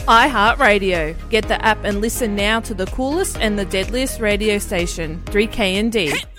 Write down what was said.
iHeartRadio. Get the app and listen now to the coolest and the deadliest radio station, 3KND.